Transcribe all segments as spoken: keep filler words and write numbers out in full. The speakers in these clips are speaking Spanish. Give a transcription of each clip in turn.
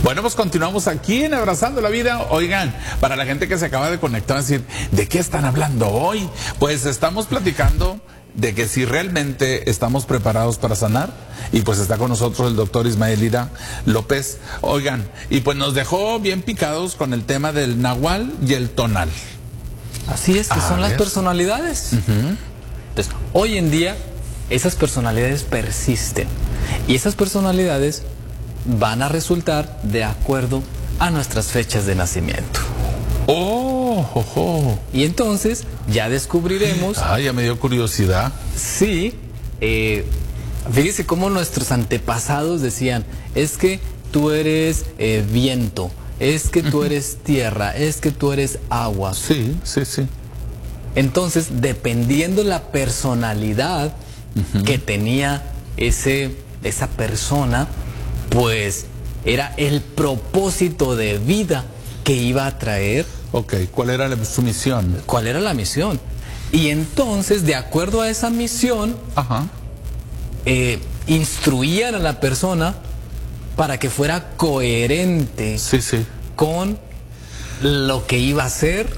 Bueno, pues continuamos aquí en Abrazando la Vida. Oigan, para la gente que se acaba de conectar, decir, ¿de qué están hablando hoy? Pues estamos platicando de que si realmente estamos preparados para sanar, y pues está con nosotros el doctor Ismael Ira López. Oigan, y pues nos dejó bien picados con el tema del nahual y el tonal. Así es, que A son ver. las personalidades. Uh-huh. Entonces, hoy en día, esas personalidades persisten. Y esas personalidades van a resultar de acuerdo a nuestras fechas de nacimiento. Oh, oh, oh. Y entonces ya descubriremos. Ah, ya me dio curiosidad. Sí, eh, fíjese cómo nuestros antepasados decían, es que tú eres eh, viento, es que tú eres tierra, es que tú eres agua. Sí, sí, sí. Entonces, dependiendo la personalidad uh-huh. que tenía ese, esa persona, pues era el propósito de vida que iba a traer. Ok, ¿cuál era la, su misión? ¿Cuál era la misión? Y entonces, de acuerdo a esa misión, Ajá. Eh, instruían a la persona para que fuera coherente Sí, sí. con lo que iba a hacer,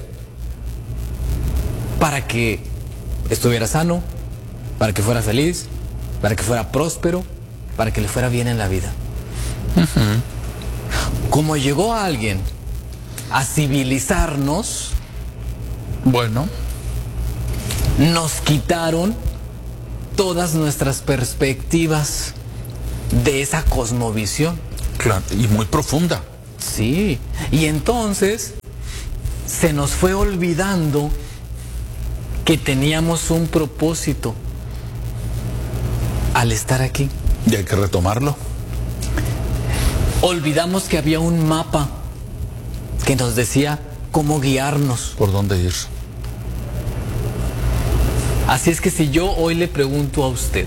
para que estuviera sano, para que fuera feliz, para que fuera próspero, para que le fuera bien en la vida. Uh-huh. Como llegó alguien a civilizarnos, bueno, nos quitaron todas nuestras perspectivas de esa cosmovisión. Claro, y muy profunda. Sí, y entonces se nos fue olvidando que teníamos un propósito al estar aquí. Y hay que retomarlo. Olvidamos que había un mapa que nos decía cómo guiarnos. ¿Por dónde ir? Así es que si yo hoy le pregunto a usted,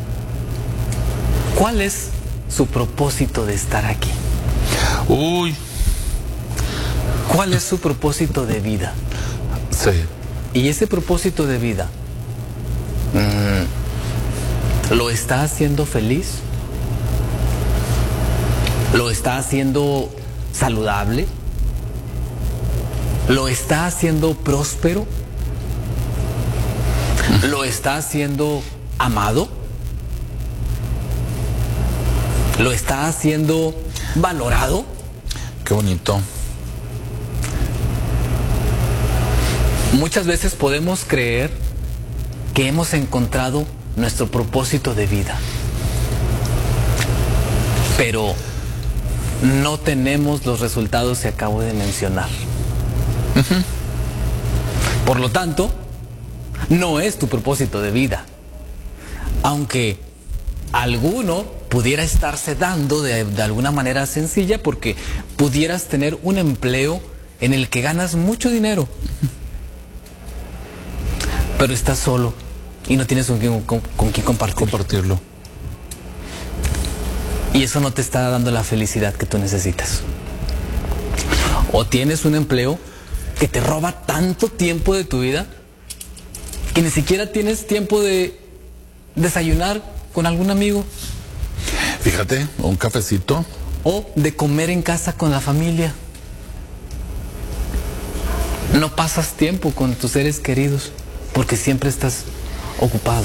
¿cuál es su propósito de estar aquí? Uy. ¿Cuál es su propósito de vida? Sí. Y ese propósito de vida, mmm, ¿lo está haciendo feliz? ¿Lo está haciendo saludable? ¿Lo está haciendo próspero? ¿Lo está haciendo amado? ¿Lo está haciendo valorado? Qué bonito. Muchas veces podemos creer que hemos encontrado nuestro propósito de vida, pero no tenemos los resultados que acabo de mencionar. Uh-huh. Por lo tanto, no es tu propósito de vida, aunque alguno pudiera estarse dando de, de alguna manera sencilla, porque pudieras tener un empleo en el que ganas mucho dinero, pero estás solo y no tienes con quién, con, con quién compartir. compartirlo. Y eso no te está dando la felicidad que tú necesitas. O tienes un empleo que te roba tanto tiempo de tu vida que ni siquiera tienes tiempo de desayunar con algún amigo. Fíjate, un cafecito. O de comer en casa con la familia. No pasas tiempo con tus seres queridos porque siempre estás ocupado.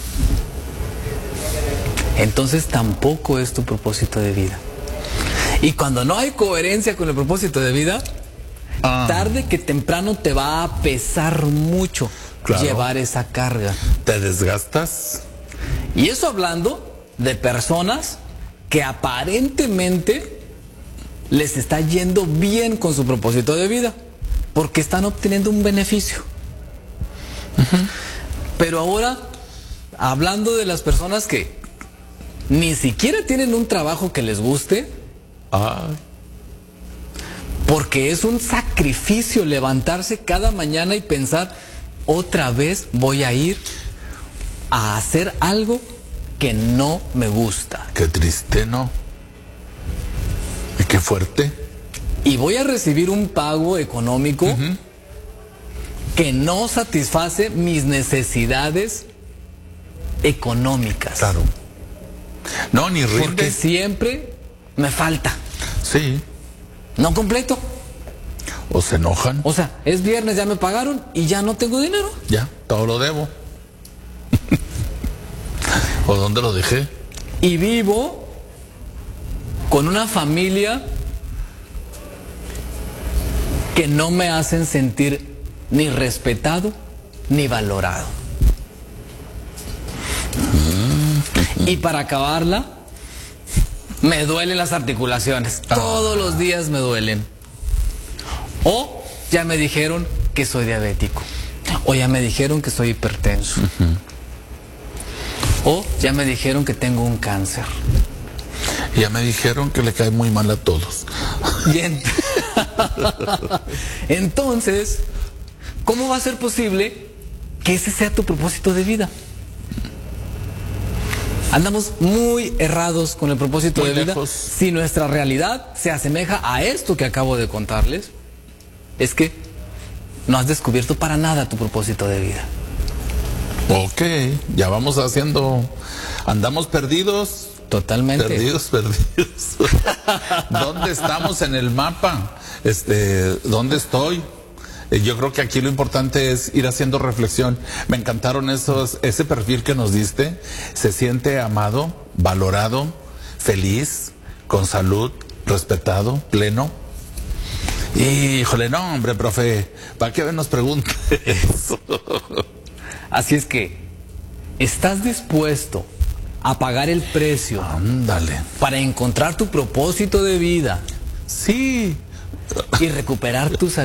Entonces tampoco es tu propósito de vida. Y cuando no hay coherencia con el propósito de vida, ah. tarde que temprano te va a pesar mucho, claro, llevar esa carga. Te desgastas. Y eso hablando de personas que aparentemente les está yendo bien con su propósito de vida, porque están obteniendo un beneficio. Uh-huh. Pero ahora, hablando de las personas que ni siquiera tienen un trabajo que les guste, ah. porque es un sacrificio levantarse cada mañana y pensar, otra vez voy a ir a hacer algo que no me gusta. Qué triste, ¿no? Y qué fuerte. Y voy a recibir un pago económico uh-huh. que no satisface mis necesidades económicas. Claro. No, ni rinde. Porque siempre me falta. Sí. No completo. O se enojan. O sea, es viernes, ya me pagaron y ya no tengo dinero. Ya, todo lo debo. ¿O dónde lo dejé? Y vivo con una familia que no me hacen sentir ni respetado ni valorado. Mm. Y para acabarla, me duelen las articulaciones. Ah. Todos los días me duelen. O ya me dijeron que soy diabético. O ya me dijeron que soy hipertenso. Uh-huh. O ya me dijeron que tengo un cáncer. Ya me dijeron que le cae muy mal a todos. Y ent Entonces, ¿cómo va a ser posible que ese sea tu propósito de vida? Andamos muy errados con el propósito muy de lejos. Vida. Si nuestra realidad se asemeja a esto que acabo de contarles, es que no has descubierto para nada tu propósito de vida. Ok, ya vamos haciendo, andamos perdidos. Totalmente. Perdidos, perdidos. ¿Dónde estamos en el mapa? Este, ¿dónde estoy? Eh, yo creo que aquí lo importante es ir haciendo reflexión. Me encantaron esos, ese perfil que nos diste. Se siente amado, valorado, feliz, con salud, respetado, pleno. Híjole, no, hombre, profe, ¿para qué nos pregunte eso? Así es que, ¿estás dispuesto a pagar el precio? Ándale. Para encontrar tu propósito de vida. Sí. Y recuperar tu salud.